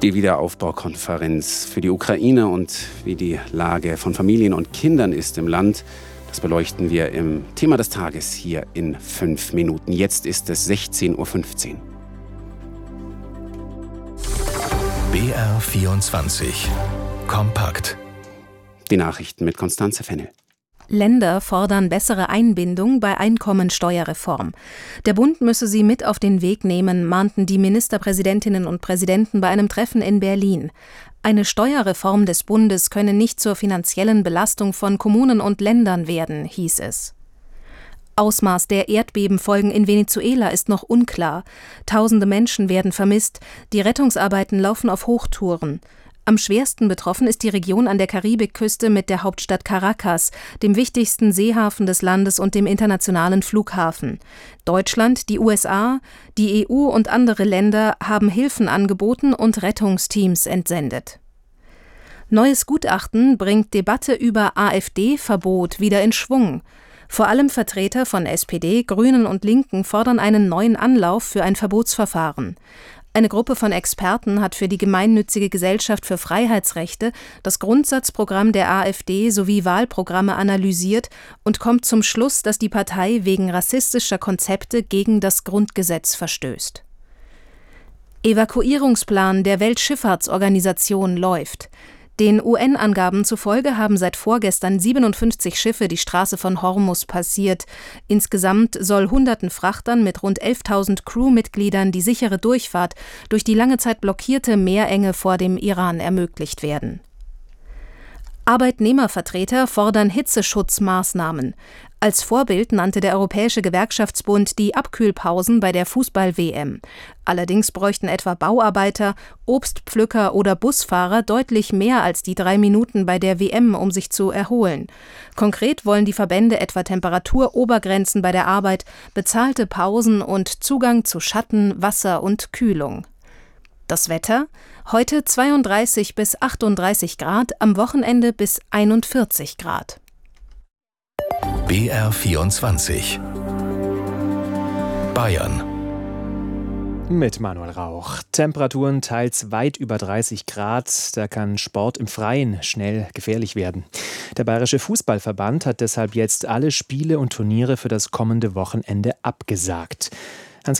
Die Wiederaufbaukonferenz für die Ukraine und wie die Lage von Familien und Kindern ist im Land, das beleuchten wir im Thema des Tages hier in 5 Minuten. Jetzt ist es 16:15 Uhr. BR24 Kompakt. Die Nachrichten mit Constanze Fennel. Länder fordern bessere Einbindung bei Einkommensteuerreform. Der Bund müsse sie mit auf den Weg nehmen, mahnten die Ministerpräsidentinnen und Präsidenten bei einem Treffen in Berlin. Eine Steuerreform des Bundes könne nicht zur finanziellen Belastung von Kommunen und Ländern werden, hieß es. Ausmaß der Erdbebenfolgen in Venezuela ist noch unklar. Tausende Menschen werden vermisst. Die Rettungsarbeiten laufen auf Hochtouren. Am schwersten betroffen ist die Region an der Karibikküste mit der Hauptstadt Caracas, dem wichtigsten Seehafen des Landes und dem internationalen Flughafen. Deutschland, die USA, die EU und andere Länder haben Hilfen angeboten und Rettungsteams entsendet. Neues Gutachten bringt Debatte über AfD-Verbot wieder in Schwung. Vor allem Vertreter von SPD, Grünen und Linken fordern einen neuen Anlauf für ein Verbotsverfahren. Eine Gruppe von Experten hat für die Gemeinnützige Gesellschaft für Freiheitsrechte das Grundsatzprogramm der AfD sowie Wahlprogramme analysiert und kommt zum Schluss, dass die Partei wegen rassistischer Konzepte gegen das Grundgesetz verstößt. Evakuierungsplan der Weltschifffahrtsorganisation läuft. Den UN-Angaben zufolge haben seit vorgestern 57 Schiffe die Straße von Hormuz passiert. Insgesamt soll hunderten Frachtern mit rund 11.000 Crewmitgliedern die sichere Durchfahrt durch die lange Zeit blockierte Meerenge vor dem Iran ermöglicht werden. Arbeitnehmervertreter fordern Hitzeschutzmaßnahmen. Als Vorbild nannte der Europäische Gewerkschaftsbund die Abkühlpausen bei der Fußball-WM. Allerdings bräuchten etwa Bauarbeiter, Obstpflücker oder Busfahrer deutlich mehr als die 3 Minuten bei der WM, um sich zu erholen. Konkret wollen die Verbände etwa Temperaturobergrenzen bei der Arbeit, bezahlte Pausen und Zugang zu Schatten, Wasser und Kühlung. Das Wetter? Heute 32 bis 38 Grad, am Wochenende bis 41 Grad. BR24 Bayern. Mit Manuel Rauch. Temperaturen teils weit über 30 Grad. Da kann Sport im Freien schnell gefährlich werden. Der Bayerische Fußballverband hat deshalb jetzt alle Spiele und Turniere für das kommende Wochenende abgesagt.